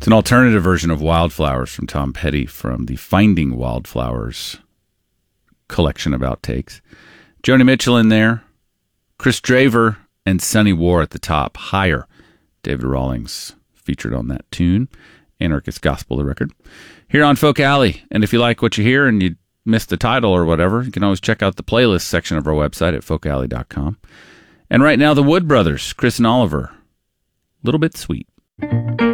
It's an alternative version of Wildflowers from Tom Petty from the Finding Wildflowers collection of outtakes. Joni Mitchell in there, Chris Draver, and Sonny War at the top. Higher. David Rawlings featured on that tune. Anarchist Gospel, the record. Here on Folk Alley. And if you like what you hear and you missed the title or whatever, you can always check out the playlist section of our website at folkalley.com. And right now, the Wood Brothers, Chris and Oliver. Little Bit Sweet.